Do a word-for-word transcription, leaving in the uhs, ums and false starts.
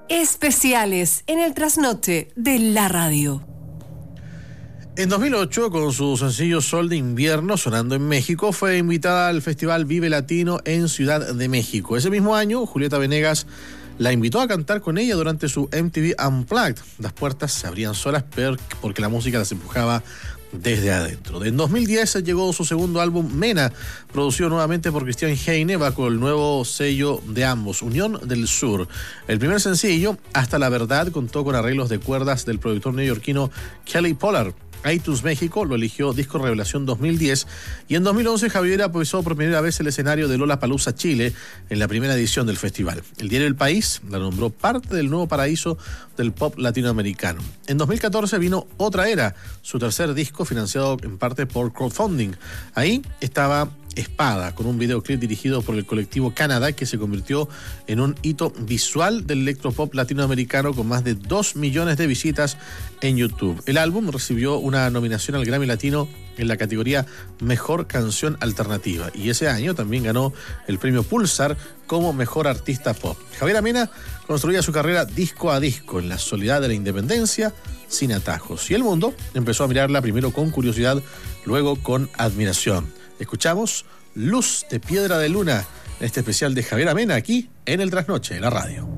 Especiales en el trasnoche de la radio. En dos mil ocho, con su sencillo Sol de Invierno, sonando en México, fue invitada al Festival Vive Latino en Ciudad de México. Ese mismo año, Julieta Venegas la invitó a cantar con ella durante su M T V Unplugged. Las puertas se abrían solas porque la música las empujaba desde adentro. En dos mil diez llegó su segundo álbum, Mena, producido nuevamente por Cristian Heine bajo el nuevo sello de ambos, Unión del Sur. El primer sencillo, Hasta la Verdad, contó con arreglos de cuerdas del productor neoyorquino Kelly Pollard. iTunes México lo eligió Disco Revelación dos mil diez y en dos mil once Javiera pisó por primera vez el escenario de Lollapalooza Chile en la primera edición del festival. El diario El País la nombró parte del nuevo paraíso del pop latinoamericano. En dos mil catorce vino Otra Era, su tercer disco financiado en parte por crowdfunding. Ahí estaba Espada, con un videoclip dirigido por el colectivo Canadá que se convirtió en un hito visual del electropop latinoamericano con más de dos millones de visitas en YouTube. El álbum recibió una nominación al Grammy Latino en la categoría Mejor Canción Alternativa y ese año también ganó el premio Pulsar como Mejor Artista Pop. Javiera Mena construía su carrera disco a disco en la soledad de la independencia, sin atajos, y el mundo empezó a mirarla primero con curiosidad, luego con admiración. Escuchamos Luz de Piedra de Luna, este especial de Javiera Mena aquí en el Trasnoche de la radio.